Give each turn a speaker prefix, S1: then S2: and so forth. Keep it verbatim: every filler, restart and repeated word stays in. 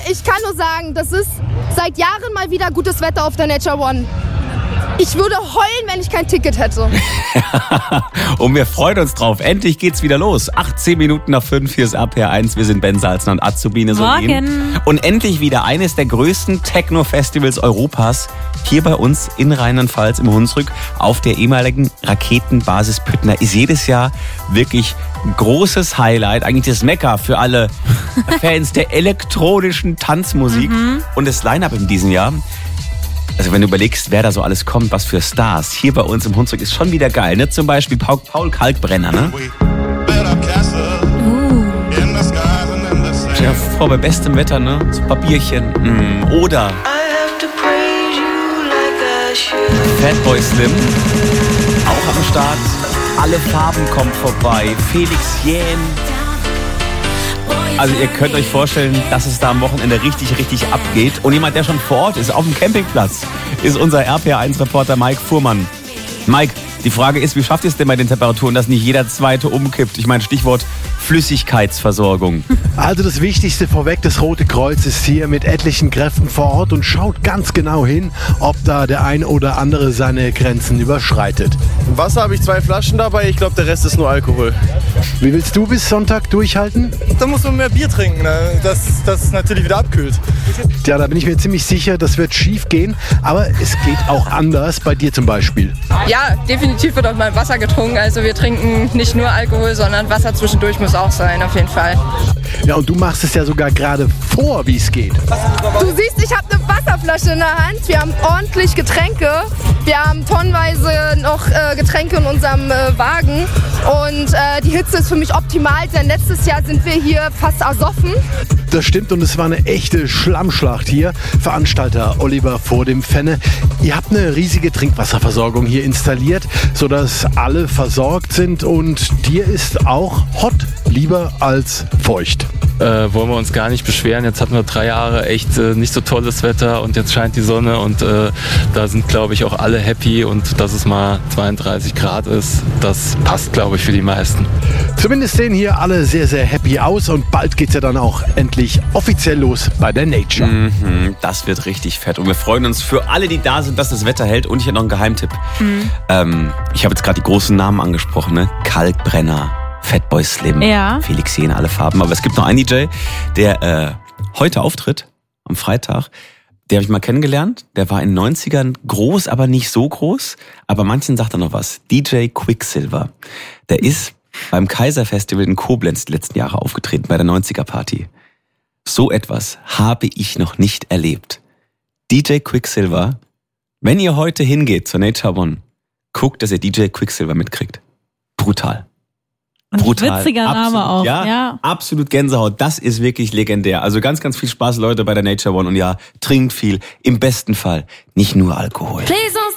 S1: ich kann nur sagen, das ist seit Jahren mal wieder gutes Wetter auf der Nature One. Ich würde heulen, wenn ich kein Ticket hätte.
S2: Und wir freuen uns drauf. Endlich geht's wieder los. achtzehn Minuten nach fünf, hier ist R P R eins. Wir sind Ben Salzner und Azubine Solin.
S3: Morgen.
S2: Und endlich wieder eines der größten Techno-Festivals Europas. Hier bei uns in Rheinland-Pfalz im Hunsrück auf der ehemaligen Raketenbasis Püttner. Ist jedes Jahr wirklich ein großes Highlight. Eigentlich das Mekka für alle Fans der elektronischen Tanzmusik. Mhm. Und das Line-Up in diesem Jahr. Also wenn du überlegst, wer da so alles kommt, was für Stars. Hier bei uns im Hunsrück ist schon wieder geil. Ne? Zum Beispiel Paul, Paul Kalkbrenner. Ne? Uh. Ja, vor bei bestem Wetter, ne? So ein paar Bierchen. Mm. Oder Fatboy Slim, auch am Start. Alle Farben kommen vorbei. Felix Jähn. Also ihr könnt euch vorstellen, dass es da am Wochenende richtig, richtig abgeht. Und jemand, der schon vor Ort ist, auf dem Campingplatz, ist unser R P R eins Reporter Mike Fuhrmann. Mike, die Frage ist, wie schafft ihr es denn bei den Temperaturen, dass nicht jeder Zweite umkippt? Ich meine, Stichwort Flüssigkeitsversorgung.
S4: Also das Wichtigste vorweg, das Rote Kreuz ist hier mit etlichen Kräften vor Ort und schaut ganz genau hin, ob da der ein oder andere seine Grenzen überschreitet.
S5: Wasser habe ich zwei Flaschen dabei, ich glaube der Rest ist nur Alkohol.
S4: Wie willst du bis Sonntag durchhalten?
S5: Da muss man mehr Bier trinken, ne? dass das natürlich wieder abkühlt.
S4: Ja, da bin ich mir ziemlich sicher, das wird schief gehen, aber es geht auch anders, bei dir zum Beispiel.
S6: Ja, definitiv wird auch mal Wasser getrunken, also wir trinken nicht nur Alkohol, sondern Wasser zwischendurch muss auch sein, auf jeden Fall.
S4: Ja, und du machst es ja sogar gerade vor, wie es geht.
S1: Du siehst, ich habe eine Wasserflasche in der Hand. Wir haben ordentlich Getränke. Wir haben tonnenweise noch äh, Getränke in unserem äh, Wagen. Und äh, die Hitze ist für mich optimal, denn letztes Jahr sind wir hier fast ersoffen.
S4: Das stimmt und es war eine echte Schlammschlacht hier. Veranstalter Oliver vor dem Fenne. Ihr habt eine riesige Trinkwasserversorgung hier installiert, sodass alle versorgt sind und dir ist auch hot lieber als feucht.
S7: Äh, wollen wir uns gar nicht beschweren. Jetzt hatten wir drei Jahre echt äh, nicht so tolles Wetter und jetzt scheint die Sonne und äh, da sind, glaube ich, auch alle happy und dass es mal zweiunddreißig Grad ist, das passt, glaube ich, für die meisten.
S4: Zumindest sehen hier alle sehr, sehr happy aus und bald geht's ja dann auch endlich offiziell los bei der Nature.
S2: Mhm, das wird richtig fett und wir freuen uns für alle, die da sind, dass das Wetter hält. Und ich hätte noch einen Geheimtipp. Mhm. Ähm, ich habe jetzt gerade die großen Namen angesprochen, ne? Kalkbrenner, Fatboy Slim,
S3: ja.
S2: Felix Jähn, alle Farben. Aber es gibt noch einen D J, der äh, heute auftritt, am Freitag. Den habe ich mal kennengelernt. Der war in den neunzigern groß, aber nicht so groß. Aber manchen sagt er noch was. D J Quicksilver. Der ist beim Kaiser-Festival in Koblenz die letzten Jahre aufgetreten, bei der neunziger-Party. So etwas habe ich noch nicht erlebt. D J Quicksilver, wenn ihr heute hingeht zur Nature One, guckt, dass ihr D J Quicksilver mitkriegt. Brutal.
S3: Und
S2: Brutal.
S3: witziger Name
S2: absolut,
S3: auch.
S2: Ja,
S3: ja,
S2: absolut Gänsehaut. Das ist wirklich legendär. Also ganz, ganz viel Spaß, Leute, bei der Nature One. Und ja, trinkt viel. Im besten Fall nicht nur Alkohol.
S8: Please don't